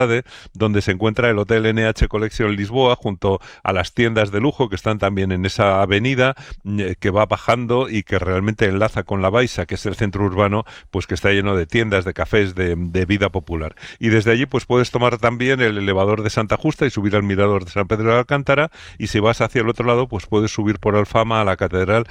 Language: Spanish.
donde se encuentra el Hotel NH Collection Lisboa, junto a las tiendas de lujo que están también en esa avenida que va bajando y que realmente enlaza con la Baixa, que es el centro urbano, pues que está lleno de tiendas, de cafés, de vida popular. Y desde allí pues puedes tomar también el elevador de Santa Justa y subir al mirador de San Pedro de Alcántara, y si vas hacia el otro lado pues puedes subir por Alfama a la catedral